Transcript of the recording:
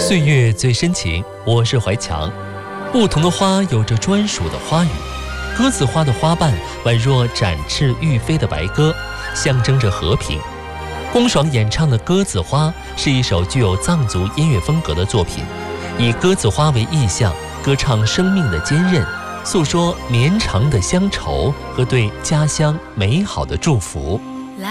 岁月最深情，我是怀强。不同的花有着专属的花语，鸽子花的花瓣宛若展翅欲飞的白鸽，象征着和平。龚爽演唱的《鸽子花》是一首具有藏族音乐风格的作品，以鸽子花为意象，歌唱生命的坚韧，诉说绵长的乡愁和对家乡美好的祝福。